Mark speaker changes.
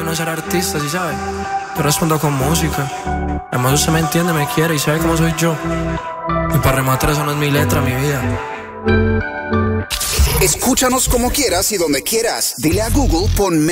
Speaker 1: no ser artista, ¿sí sabes? Yo respondo con música. Además usted me entiende, me quiere y sabe cómo soy yo. Y para rematar, eso no es mi letra, mi vida.
Speaker 2: Escúchanos como quieras y donde quieras. Dile a Google, pon